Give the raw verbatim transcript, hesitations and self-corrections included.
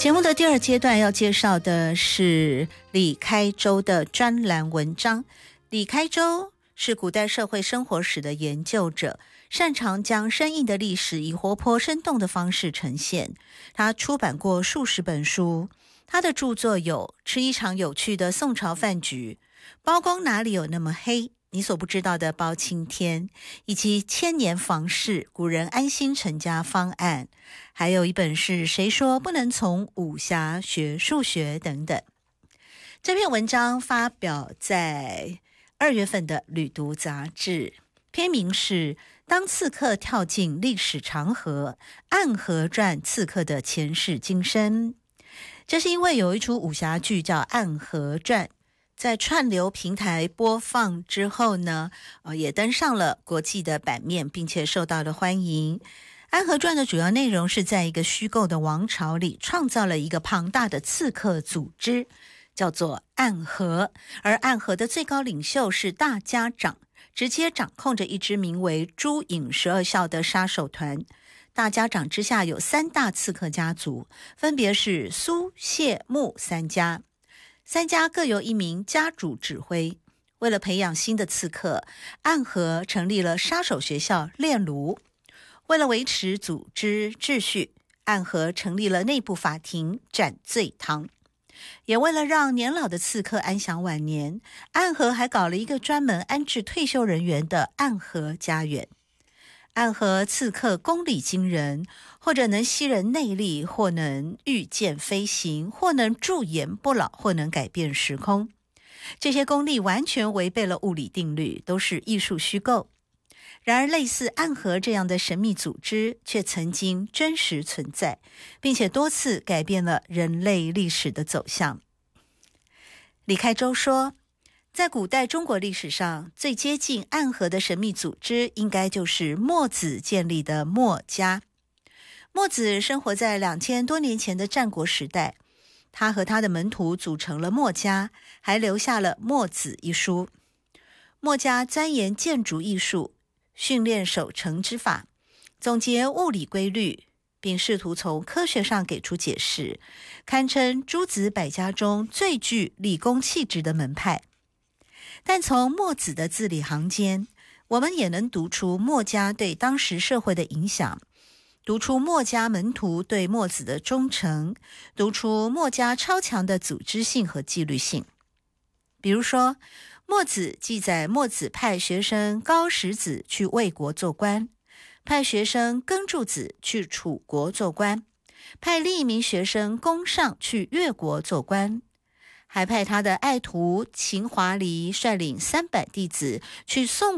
节目的第二阶段要介绍的是李开周的专栏文章。李开周是古代社会生活史的研究者，擅长将生硬的历史以活泼生动的方式呈现。他出版过数十本书，他的著作有《吃一场有趣的宋朝饭局》、包公哪里有那么黑、你所不知道的包青天，以及千年房事、古人安心成家方案，还有一本是谁说不能从武侠学数学等等。这篇文章发表在二月份的《旅读》杂志，篇名是《当刺客跳进历史长河：暗河传刺客的前世今生》。这是因为有一出武侠剧叫《暗河传》，在串流平台播放之后呢，呃，也登上了国际的版面，并且受到了欢迎。《暗河传》的主要内容是在一个虚构的王朝里创造了一个庞大的刺客组织，叫做暗河，而暗河的最高领袖是大家长，直接掌控着一支名为朱隐十二校的杀手团。大家长之下有三大刺客家族，分别是苏、谢、穆三家，三家各由一名家主指挥。为了培养新的刺客，暗河成立了杀手学校炼炉。为了维持组织秩序，暗河成立了内部法庭斩罪堂。也为了让年老的刺客安享晚年，暗河还搞了一个专门安置退休人员的暗河家园。暗河刺客功力惊人，或者能吸人内力，或能御剑飞行，或能驻颜不老，或能改变时空。这些功力完全违背了物理定律，都是艺术虚构。然而类似暗河这样的神秘组织却曾经真实存在，并且多次改变了人类历史的走向。李开周说，在古代中国历史上，最接近暗河的神秘组织应该就是墨子建立的墨家。墨子生活在两千多年前的战国时代，他和他的门徒组成了墨家，还留下了《墨子》一书。墨家钻研建筑艺术，训练守城之法，总结物理规律，并试图从科学上给出解释，堪称诸子百家中最具理工气质的门派。但从墨子的字里行间，我们也能读出墨家对当时社会的影响，读出墨家门徒对墨子的忠诚，读出墨家超强的组织性和纪律性。比如说，墨子记载墨子派学生高石子去魏国做官，派学生耕柱子去楚国做官，派另一名学生公尚去越国做官，还派他的爱徒秦华黎率领三百弟子去宋